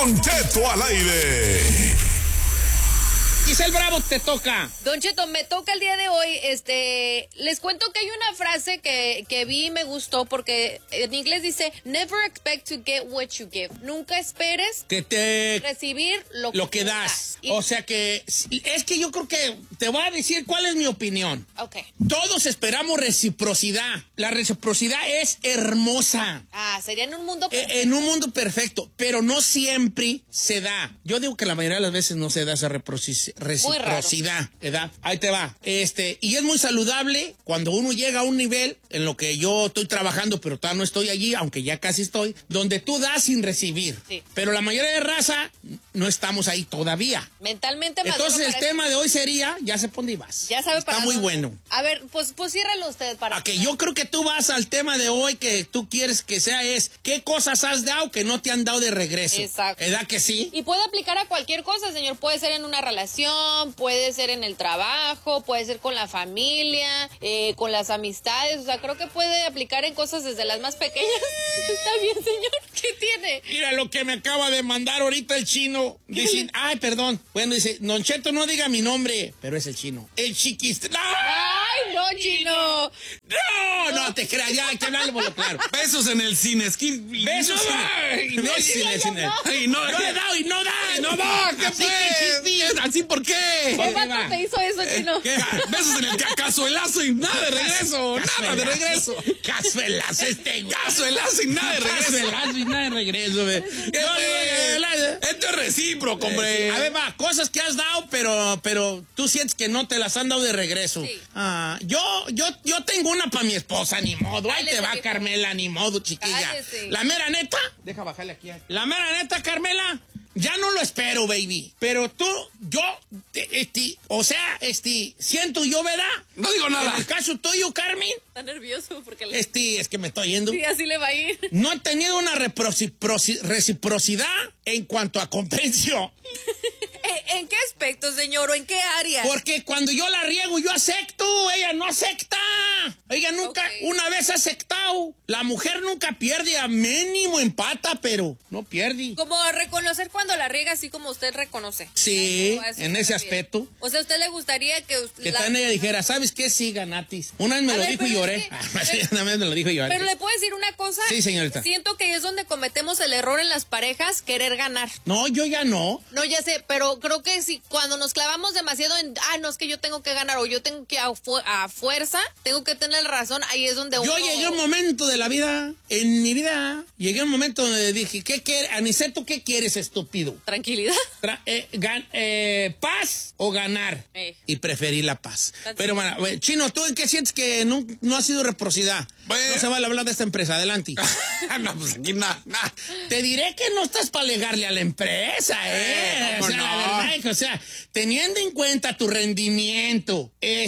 Don Cheto al aire. Giselle Bravo, te toca. Don Cheto, me toca el día de hoy. Les cuento que hay una frase que vi y me gustó porque en inglés dice, never expect to get what you give. Nunca esperes recibir lo que das. O sea que, es que yo creo que te voy a decir cuál es mi opinión. Ok. Todos esperamos reciprocidad. La reciprocidad es hermosa. Sería en un mundo perfecto. En un mundo perfecto, pero no siempre se da. Yo digo que la mayoría de las veces no se da esa reciprocidad, ¿verdad? Ahí te va. Y es muy saludable cuando uno llega a un nivel en lo que yo estoy trabajando, pero todavía no estoy allí, aunque ya casi estoy, donde tú das sin recibir. Sí. Pero la mayoría de raza no estamos ahí todavía. Mentalmente maduro. Entonces el tema de hoy sería, ya sé por dónde vas. Ya sabe para Está muy dónde. bueno. A ver, pues ciérralo usted para... Que yo creo que tú vas al tema de hoy que tú quieres que sea es, ¿qué cosas has dado que no te han dado de regreso? Exacto. ¿Verdad que sí? Y puede aplicar a cualquier cosa, señor. Puede ser en una relación, puede ser en el trabajo, puede ser con la familia, con las amistades. O sea, creo que puede aplicar en cosas desde las más pequeñas. Está bien, señor. ¿Qué tiene? Mira lo que me acaba de mandar ahorita el chino. Dice, ay, perdón. Bueno, dice, Don Cheto, no diga mi nombre, pero es el chino. El chiquis. ¡No! ¡Ay, no, chino! No te creas, ya hay que hablarle por lo claro. Besos en el cine. Besos en el cine. Ay, no he dado y no da. No da, ¿qué fue? ¿Así por qué? ¿Qué vato te hizo eso, chino? Besos en el cazuelazo y nada de regreso. Nada de regreso. Cazuelazo Cazuelazo y nada de regreso. Cazuelazo y nada de regreso. Esto es recíproco, hombre. A ver, va, cosas que has dado, pero tú sientes que no te las han dado de regreso. Sí. Yo tengo una para mi esposa, ni modo. Ahí Cállese, te va, viejo. Carmela, ni modo, chiquilla. Cállese. La mera neta. Deja bajarle aquí. La mera neta, Carmela. Ya no lo espero, baby. Pero tú, siento yo, ¿verdad? No digo nada. En el caso tuyo, Carmen. Está nervioso porque le... Es que me estoy yendo. Sí, así le va a ir. No he tenido una reciprocidad en cuanto a comprensión. ¿En qué aspecto, señor? ¿O en qué área? Porque cuando yo la riego, yo acepto. Ella no acepta. Ella nunca, una vez ha aceptado. La mujer nunca pierde, a mínimo empata, pero no pierde. Como reconocer cuando la riega, así como usted reconoce. Sí, Eso en ese está bien. aspecto. O sea, ¿a usted le gustaría que usted... Que tal ella dijera, ¿sabes qué? Sí, ganatis. Una vez me A lo ver, dijo y pero lloré. es que- Una vez me lo dijo y lloré. Pero le puedo decir una cosa. Sí, señorita. Siento que es donde cometemos el error en las parejas, querer ganar. No, yo ya no. No, ya sé, pero creo que si cuando nos clavamos demasiado en, no, es que yo tengo que ganar o yo tengo que a fuerza, tengo que tener razón, ahí es donde uno... Yo llegué a un momento de la vida, en mi vida, llegué a un momento donde dije, ¿qué quieres? Aniceto, ¿qué quieres, estúpido? Tranquilidad. ¿Paz o ganar? Y preferí la paz. That's Pero bueno, Chino, ¿tú en qué sientes que no ha sido reciprocidad? Bueno. No se vale hablar de esta empresa, adelante. No, pues aquí nada. Te diré que no estás para alegarle a la empresa, ¿cómo o sea, no? la verdad, o sea, teniendo en cuenta tu rendimiento,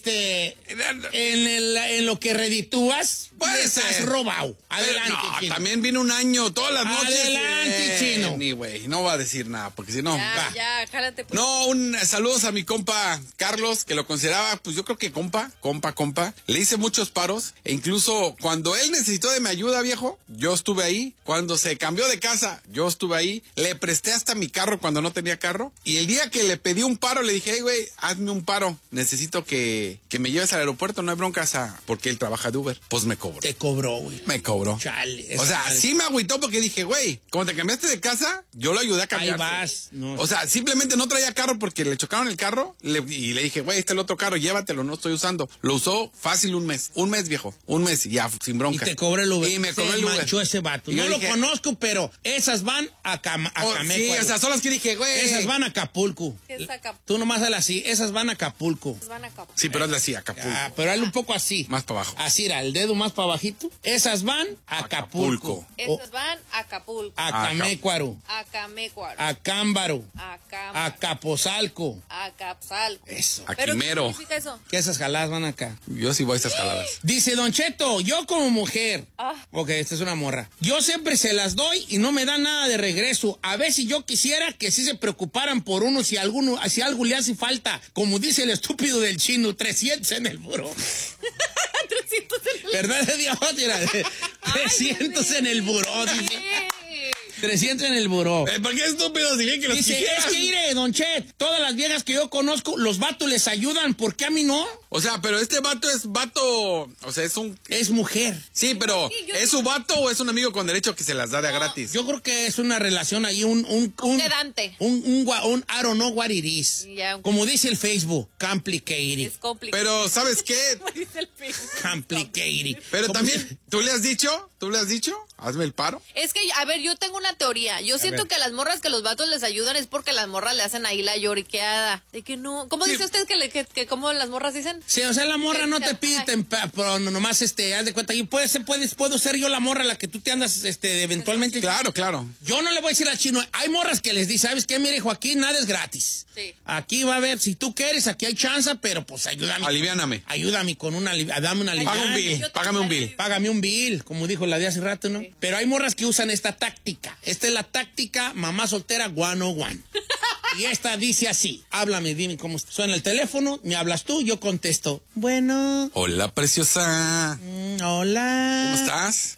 en lo que reditúas, Puede les has ser. robado. Adelante, No, Chino. también vino un año, todas las noches. Adelante, Chino. Ni güey, no va a decir nada, porque si no... va. Ya, jálate. Pues. No, saludos a mi compa Carlos, que lo consideraba, pues yo creo que compa. Le hice muchos paros, e incluso cuando él necesitó de mi ayuda, viejo, yo estuve ahí. Cuando se cambió de casa, yo estuve ahí. Le presté hasta mi carro cuando no tenía carro. Y el día que le pedí un paro, le dije, hey, güey, hazme un paro. Necesito que me lleves al aeropuerto, no hay broncas, porque él trabaja de Uber. Pues me cobró. Te cobró, güey. Me cobró. Chale. O sea, sí me agüitó porque dije, güey, como te cambiaste de casa, yo lo ayudé a cambiar. Ahí vas. No, O sea, simplemente no traía carro porque le chocaron el carro y le dije, güey, este es el otro carro, llévatelo, no estoy usando. Lo usó fácil un mes, viejo, un mes y ya, sin bronca. Y te cobró el Uber. Y me cobró el Uber. manchó ese vato. Y No yo lo dije, conozco, pero esas van a Camecuaro. sí, o sea, son las que dije, güey. Esas van a Acapulco. ¿Qué es Acapulco? Tú nomás hazle así, esas van a Acapulco. Van a Acapulco. Sí, pero hazle así, Acapulco. Pero hazle un poco así. Más para abajo. Así era, el dedo más para abajito. Esas van a Acapulco. Estos van a Acapulco. A Camecuaro. A Camecuaro. A Cámbaro. A A Cámbaro. Capozalco. A Capzalco. Eso. A ¿Pero qué Quimero. significa eso? Que esas jaladas van acá. Yo sí voy a estas jaladas. Dice Don Cheto, yo como mujer. Ok, esta es una morra. Yo siempre se las doy y no me dan nada de regreso. A ver si yo quisiera que sí se preocuparan por uno si algo le hace falta. Como dice el estúpido del chino, 300 en el buró. 300 en el... ¿Verdad de Dios? Mira, 300 en el buró, dice. 300 en el buró. ¿Por qué estúpido? Dije que los Dice, quisieras. es que mire, Don Chet, todas las viejas que yo conozco, los vatos les ayudan, ¿por qué a mí no? O sea, pero este vato es vato, o sea, es un... Es mujer. Sí, pero ¿es su vato o es un amigo con derecho que se las da de a gratis? Yo creo que es una relación ahí, Quedante. I don't know what it is. Yeah. Como dice el Facebook, complicated. Es complicado. Pero, ¿sabes qué? Dice el Facebook. Complicated. Pero ¿Cómo también, se- ¿tú le has dicho? Hazme el paro. Es que, a ver, yo tengo una teoría. Yo siento que a las morras que los vatos les ayudan es porque las morras le hacen ahí la lloriqueada. De que no. ¿Cómo Sí. dice usted que cómo las morras dicen? Sí, o sea, la morra no te pide, pero nomás, haz de cuenta, y puedo ser yo la morra a la que tú te andas, eventualmente. Claro. Yo no le voy a decir al chino, hay morras que les di, ¿sabes qué? Mire, Joaquín, nada es gratis. Sí. Aquí va a haber, si tú quieres, aquí hay chance, pero pues ayúdame. Aliviáname. Ayúdame con dame una Paga un aliviana. bill, págame un bill. Págame un bill, como dijo la de hace rato, ¿no? Sí. Pero hay morras que usan esta táctica. Esta es la táctica mamá soltera 101. Y esta dice así, háblame, dime cómo estás. Suena el teléfono, me hablas tú, yo contesto. Bueno. Hola, preciosa. Hola. ¿Cómo estás?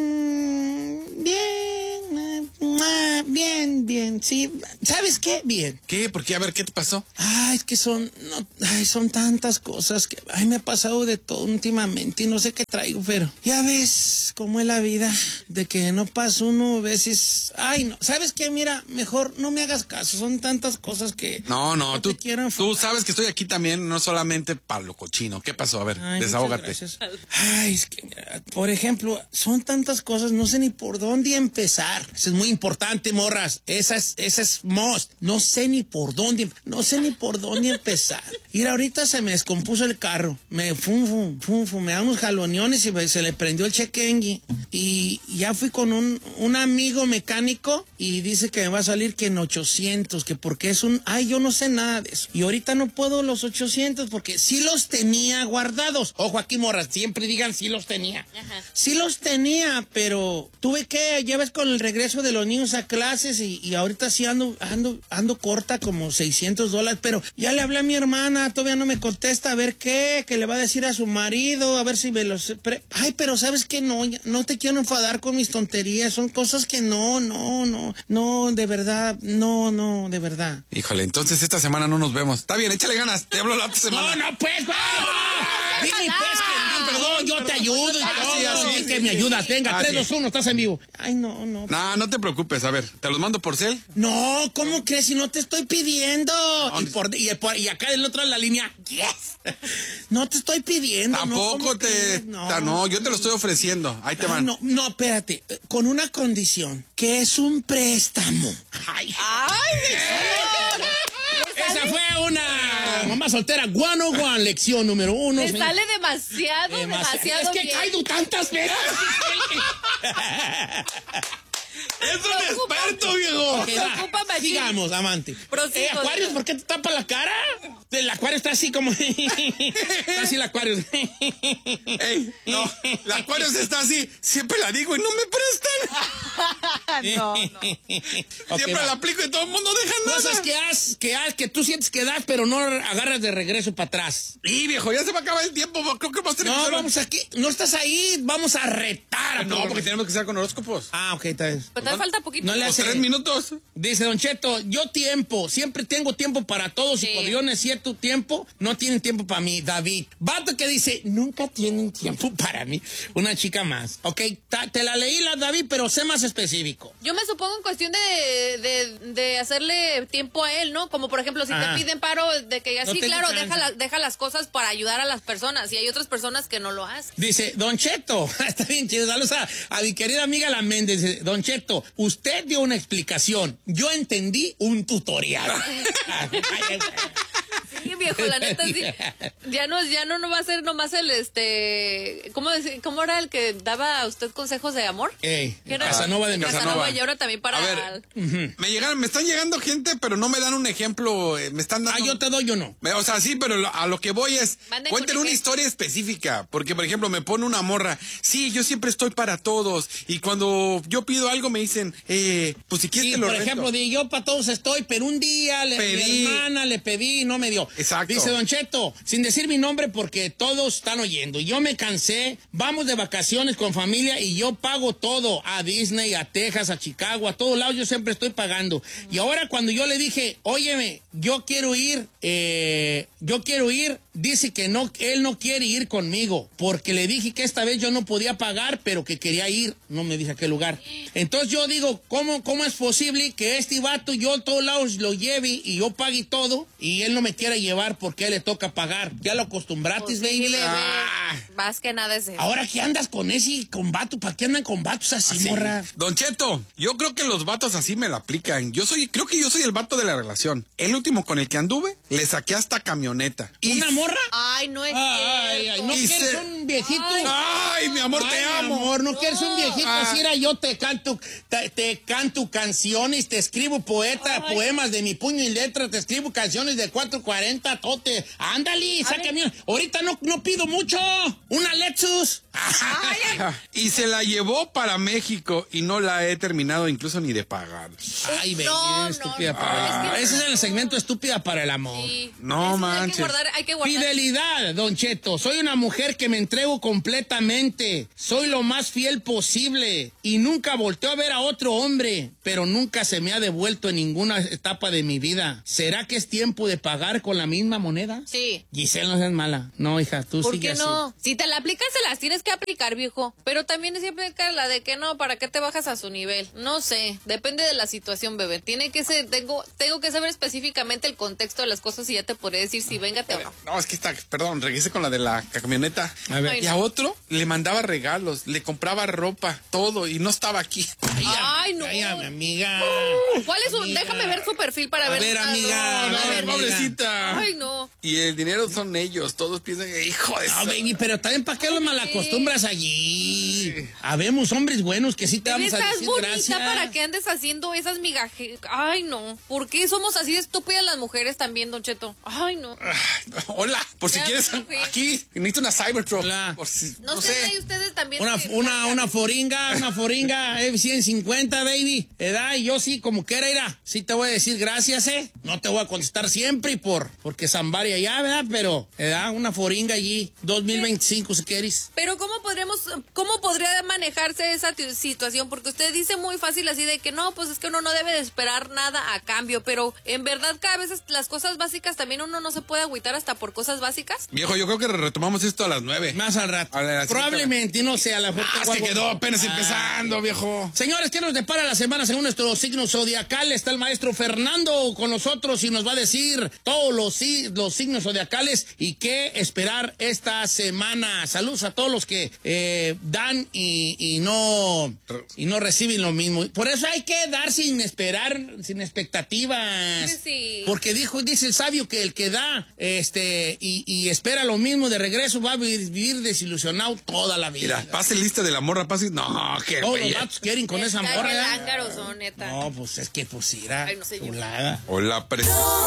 Bien, sí. ¿Sabes qué? Bien. ¿Qué? ¿Por qué? A ver, ¿qué te pasó? Es que son tantas cosas que me ha pasado de todo últimamente y no sé qué traigo, pero ya ves cómo es la vida, de que no pasa uno a veces. No, ¿sabes qué? Mira, mejor no me hagas caso, son tantas cosas que No, tú tú sabes que estoy aquí también, no solamente para lo cochino. ¿Qué pasó? A ver, desahógate. Es que, mira, por ejemplo, son tantas cosas, no sé ni por dónde empezar. Eso es muy importante, morras. Esa es must. No sé ni por dónde empezar. Mira, ahorita se me descompuso el carro. Me da unos jaloneones y se le prendió el chequengui. Y ya fui con un amigo mecánico y dice que me va a salir que en 800, que porque es yo no sé nada de eso. Y ahorita no puedo los 800 porque sí los tenía guardados. Ojo aquí, morras, siempre digan sí los tenía. Ajá. Sí los tenía, pero tuve que, ya ves, con el regreso de los niños a clases y ahorita sí ando corta como $600, pero ya le hablé a mi hermana, todavía no me contesta, a ver qué, que le va a decir a su marido, a ver si me los... pero ¿sabes qué? No te quiero enfadar con mis tonterías, son cosas que no, de verdad, de verdad. Híjole, entonces esta semana no nos vemos. Está bien, échale ganas, te hablo la otra semana. No, pues, dime, pues, perdón, yo te ayudo y todo. sí, que me ayudas. Venga, 3, sí. 2, 1, estás en vivo. No. No te preocupes, a ver, ¿te los mando por cel? No, ¿cómo crees? Si no te estoy pidiendo. Y acá del otro de la línea, yes. No te estoy pidiendo. Tampoco no, yo te lo estoy ofreciendo. Ahí te van. No, espérate. Con una condición, que es un préstamo. ¡Ay, Esa fue una mamá soltera 101, lección número 1. me sale demasiado Es que bien. caigo tantas veces. ¡Es un experto, viejo! Okay, Ocupa machín. sigamos, amante. Prosigo. Acuarios, ¿por qué te tapa la cara? El acuario está así como... está así el acuario. ¡Ey! No, la Aquarius está así. Siempre la digo y no me prestan. No. Okay, Siempre la aplico y todo el mundo deja nada. Cosas que tú sientes que das, pero no agarras de regreso para atrás. Y viejo, ya se va a acabar el tiempo. Creo que vamos a tener que No, hacer- vamos aquí. No estás ahí. Vamos a retar. No, porque tenemos que estar con horóscopos. Ok, está bien. Pero todavía falta poquito. No le Los hace... 3 minutos. Dice Don Cheto, siempre tengo tiempo para todos. Sí. Y cuando yo necesito tiempo, no tienen tiempo para mí. David. Vato que dice, nunca tienen tiempo para mí. Una chica más. Ok, te la leí, David, pero sé más específico. Yo me supongo en cuestión de hacerle tiempo a él, ¿no? Como por ejemplo, si Ajá. te piden paro, de que No sí, tengo claro, chance. deja las cosas para ayudar a las personas. Y hay otras personas que no lo hacen. Dice, Don Cheto, está bien chido, saludos a mi querida amiga La Méndez. Dice, Don Cheto, usted dio una explicación, yo entendí un tutorial. Sí, viejo, la neta, sí. Ya no va a ser nomás el, ¿cómo era el que daba a usted consejos de amor? ¿Qué era? Casanova de Casanova, y ahora también para... A ver, me están llegando gente, pero no me dan un ejemplo. Me están dando... yo te doy, yo no. O sea, sí, pero a lo que voy es, Manden cuenten con una ejemplo. historia específica, porque por ejemplo me pone una morra, sí, yo siempre estoy para todos, y cuando yo pido algo me dicen, pues si quieres Sí, te lo por rento. ejemplo, yo para todos estoy, pero un día mi Pedí. hermana le pedí y no me dio. Exacto. Dice Don Cheto, sin decir mi nombre porque todos están oyendo. Yo me cansé, vamos de vacaciones con familia y yo pago todo. A Disney, a Texas, a Chicago, a todos lados yo siempre estoy pagando. Y ahora cuando yo le dije, óyeme, yo quiero ir, dice que no, él no quiere ir conmigo, porque le dije que esta vez yo no podía pagar, pero que quería ir, no me dice a qué lugar. Entonces yo digo, ¿cómo es posible que este vato yo a todos lados lo lleve y yo pague todo, y él no me quiera llevar porque a él le toca pagar? Ya lo acostumbraste, baby. Más que nada es eso. Ahora que andas con con vato, ¿para qué andan con vatos así, morra? Don Cheto, yo creo que los vatos así me la aplican. Creo que yo soy el vato de la relación. El último con el que anduve, le saqué hasta camioneta. ¿Una morra? Ay, no es cierto. ¿No quieres un viejito? Ay, mi amor, te amo. Mi amor, no quieres un viejito. Si era yo, te canto canciones, te escribo poemas de mi puño y letra, te escribo canciones de 440, tote. Ándale, sácame. Ahorita no pido mucho. Una Lexus. Y se la llevó para México y no la he terminado incluso ni de pagar. Ay, baby, estúpida para el... Ese es el segmento estúpida para el amor. Sí. No manches. Hay que guardar. Fidelidad, Don Cheto. Soy una mujer que me entrego completamente. Soy lo más fiel posible. Y nunca volteo a ver a otro hombre. Pero nunca se me ha devuelto en ninguna etapa de mi vida. ¿Será que es tiempo de pagar con la misma moneda? Sí. Giselle, no seas mala. No, hija, tú sigue así. ¿Por qué no? Si te la aplicas, se las tienes que aplicar, viejo. Pero también siempre aplica la de que no, ¿para qué te bajas a su nivel? No sé. Depende de la situación, bebé. Tiene que ser, tengo que saber específicamente el contexto de las cosas y ya te podré decir si véngate o no. No, es que regrese con la de la camioneta. A ver. Y a otro le mandaba regalos, le compraba ropa, todo, y no estaba aquí. Ay, no. Ay, mi amiga. ¿Cuál es su? Déjame ver su perfil para ver. A ver, amiga. A ver, pobrecita. Ay, no. Y el dinero son ellos, todos piensan que hijo de No, baby, pero también ¿para qué los malacostumbras allí? Habemos hombres buenos que sí te vamos a decir Estás bonita gracias. para que andes haciendo esas migajes. Ay, no. ¿Por qué somos así de estúpidas las mujeres también, Don Cheto? Ay, no. Hola, por si Ya, quieres, sí. aquí necesito una Cybertruck. Hola. Por si, No sé si ustedes también. Una foringa, F-150, baby. ¿Edad? Y yo sí, como quiera, irá. Sí te voy a decir gracias, No te voy a contestar siempre porque Zambari allá, ¿verdad? Pero, ¿edad? Una foringa allí, 2025, si quieres. Pero ¿cómo podría manejarse esa situación? Porque usted dice muy fácil así de que no, pues es que uno no debe de esperar nada a cambio, pero en verdad cada vez las cosas básicas también uno no se puede agüitar hasta por cosas básicas. Viejo, yo creo que retomamos esto a las 9. Más al rato. Probablemente, no sé, a la fuerza. Se quedó apenas empezando, viejo. Señores, ¿qué nos depara la semana según nuestro signo zodiacal? Está el maestro Fernando con nosotros y nos va a decir todos los signos zodiacales y qué esperar esta semana. Saludos a todos los que dan y no reciben lo mismo. Por eso hay que dar sin esperar, sin expectativas. Sí. Porque dice el sabio que el que da y espera lo mismo de regreso va a vivir desilusionado toda la vida. Mira, pase lista de la morra, pase. No, qué todos los bella. vatos quieren con esa morra. Qué lángaros son, neta. No, pues es que irá. Ay, no sé yo. Chulada. Hola,